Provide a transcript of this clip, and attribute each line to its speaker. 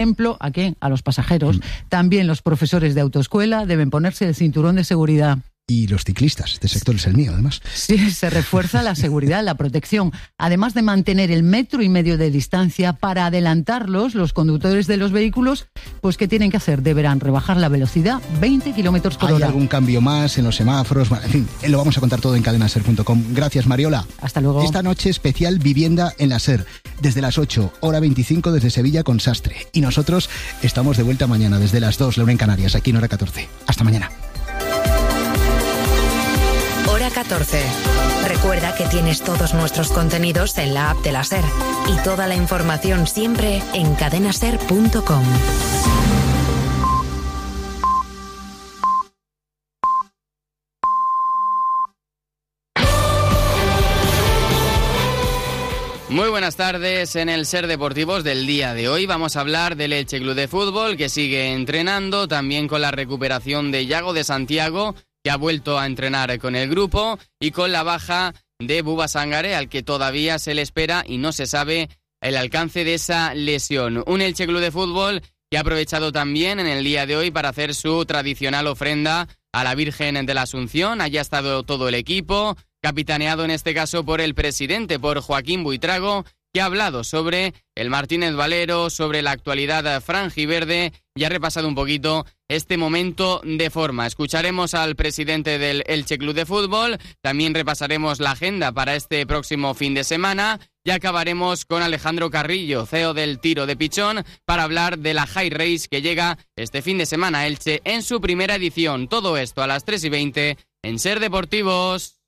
Speaker 1: ejemplo, ¿a qué? A los pasajeros. También los profesores de autoescuela deben ponerse el cinturón de seguridad.
Speaker 2: Y los ciclistas, este sector es el mío, además.
Speaker 1: Sí, se refuerza la seguridad, la protección. Además de mantener el 1,5 metros de distancia para adelantarlos, los conductores de los vehículos, pues ¿qué tienen que hacer? Deberán rebajar la velocidad 20 kilómetros por hora.
Speaker 2: ¿Hay algún cambio más en los semáforos? Bueno, en fin, lo vamos a contar todo en cadenaser.com. Gracias, Mariola.
Speaker 1: Hasta luego.
Speaker 2: Esta noche especial vivienda en la SER. Desde las 8, hora 25 desde Sevilla con Sastre. Y nosotros estamos de vuelta mañana desde las 2, la 1 en Canarias, aquí en hora 14. Hasta mañana.
Speaker 3: Hora 14. Recuerda que tienes todos nuestros contenidos en la app de la SER y toda la información siempre en cadenaser.com.
Speaker 4: Muy buenas tardes. En el Ser Deportivos del día de hoy vamos a hablar del Elche Club de Fútbol, que sigue entrenando, también con la recuperación de Yago de Santiago, que ha vuelto a entrenar con el grupo, y con la baja de Buba Sangaré, al que todavía se le espera y no se sabe el alcance de esa lesión. Un Elche Club de Fútbol que ha aprovechado también en el día de hoy para hacer su tradicional ofrenda a la Virgen de la Asunción. Allí ha estado todo el equipo, capitaneado en este caso por el presidente, por Joaquín Buitrago, que ha hablado sobre el Martínez Valero, sobre la actualidad franjiverde y ha repasado un poquito este momento de forma. Escucharemos al presidente del Elche Club de Fútbol, también repasaremos la agenda para este próximo fin de semana y acabaremos con Alejandro Carrillo, CEO del Tiro de Pichón, para hablar de la High Race que llega este fin de semana a Elche en su primera edición. Todo esto a las 3:20 en Ser Deportivos.